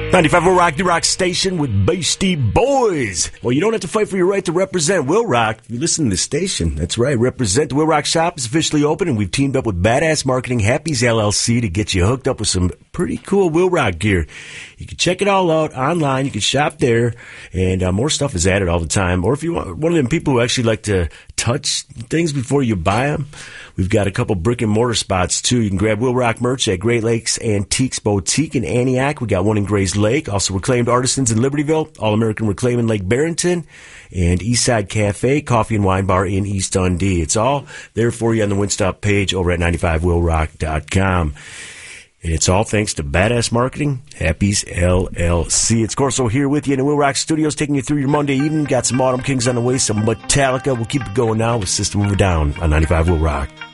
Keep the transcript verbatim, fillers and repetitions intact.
ninety-five Will Rock, the rock station with Beastie Boys. Well, you don't have to fight for your right to represent Will Rock. You listen to the station. That's right. Represent the Will Rock shop is officially open, and we've teamed up with Badass Marketing Happies L L C to get you hooked up with some pretty cool Will Rock gear. You can check it all out online. You can shop there, and uh, more stuff is added all the time. Or if you want one of them people who actually like to touch things before you buy them, we've got a couple brick and mortar spots too. You can grab Will Rock merch at Great Lakes Antiques Boutique in Antioch. We got one in Grays Lake. Also Reclaimed Artisans in Libertyville, All American Reclaim in Lake Barrington, and Eastside Cafe, Coffee and Wine Bar in East Dundee. It's all there for you on the Winstop page over at ninety-five will rock dot com. And it's all thanks to Badass Marketing, Happies L L C. It's Corso here with you in the Will Rock Studios, taking you through your Monday evening. Got some Autumn Kings on the way, some Metallica. We'll keep it going now with System of a Down on ninety-five Will Rock.